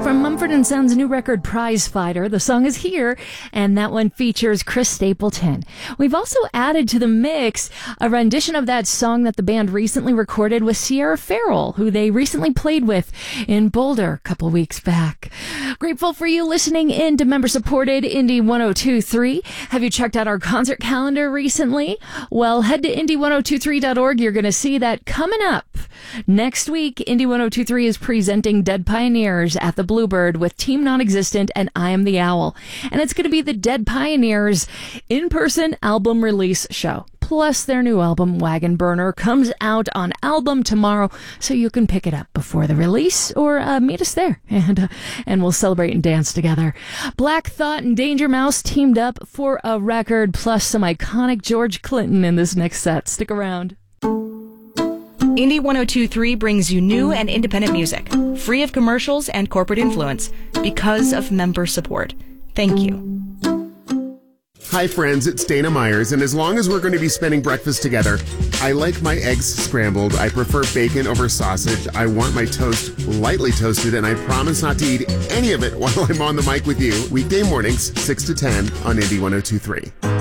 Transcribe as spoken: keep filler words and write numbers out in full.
From Mumford and Sons' new record, Prize Fighter, the song is Here, and that one features Chris Stapleton. We've also added to the mix a rendition of that song that the band recently recorded with Sierra Farrell, who they recently played with in Boulder a couple weeks back. Grateful for you listening in to member-supported Indie one oh two point three. Have you checked out our concert calendar recently? Well, head to indie one oh two three dot org. You're going to see that coming up. Next week, Indie one oh two point three is presenting Dead Pioneers at the Bluebird with Team Non-Existent and I Am the Owl. And it's going to be the Dead Pioneers in-person album release show. Plus, their new album, Wagon Burner, comes out on album tomorrow, so you can pick it up before the release or uh, meet us there, and uh, and we'll celebrate and dance together. Black Thought and Danger Mouse teamed up for a record, plus some iconic George Clinton in this next set. Stick around. Indie one oh two point three brings you new and independent music, free of commercials and corporate influence, because of member support. Thank you. Hi friends, it's Dana Myers, and as long as we're going to be spending breakfast together, I like my eggs scrambled. I prefer bacon over sausage. I want my toast lightly toasted, and I promise not to eat any of it while I'm on the mic with you. Weekday mornings, six to ten on Indie one oh two point three.